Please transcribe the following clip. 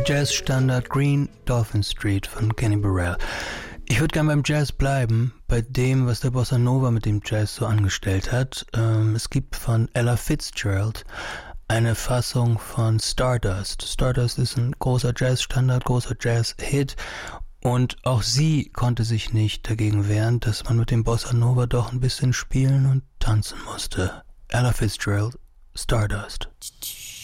Jazzstandard Green Dolphin Street von Kenny Burrell. Ich würde gerne beim Jazz bleiben, bei dem, was der Bossa Nova mit dem Jazz so angestellt hat. Es gibt von Ella Fitzgerald eine Fassung von Stardust. Stardust ist ein großer Jazzstandard, großer Jazz-Hit. Und auch sie konnte sich nicht dagegen wehren, dass man mit dem Bossa Nova doch ein bisschen spielen und tanzen musste. Ella Fitzgerald, Stardust.